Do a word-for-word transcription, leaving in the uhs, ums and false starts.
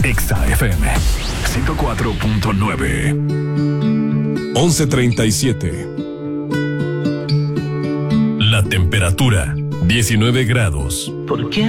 Exa F M ciento cuatro punto nueve. once treinta y siete. La temperatura, diecinueve grados. ¿Por qué